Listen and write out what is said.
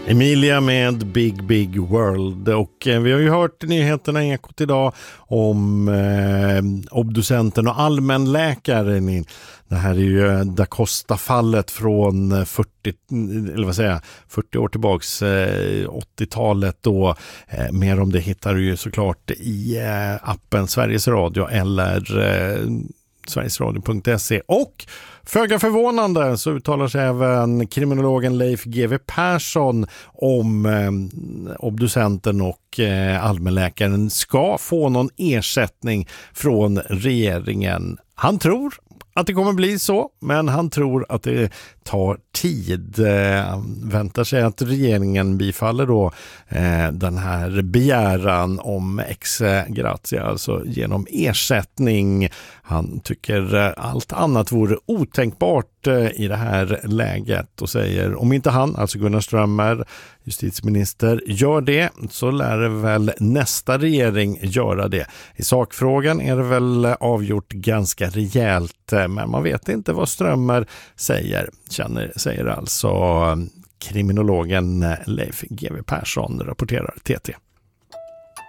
Emilia med Big Big World, och vi har ju hört nyheterna i Ekot idag om obducenten och allmänläkaren. Det här är ju Da Costa-fallet från 40 år tillbaks, 80-talet då. Mer om det hittar du ju såklart i appen Sveriges Radio eller sverigesradio.se. Och föga förvånande så uttalar sig även kriminologen Leif GW Persson om obducenten och allmänläkaren ska få någon ersättning från regeringen. Han tror att det kommer bli så, men han tror att det tar tid. Väntar sig att regeringen bifaller då den här begäran om ex gratia, alltså genom ersättning. Han tycker allt annat vore otänkbart i det här läget och säger om inte han, alltså Gunnar Strömmer, justitieminister, gör det så lär det väl nästa regering göra det. I sakfrågan är det väl avgjort ganska rejält, men man vet inte vad Strömmer säger alltså kriminologen Leif GW Persson, rapporterar TT.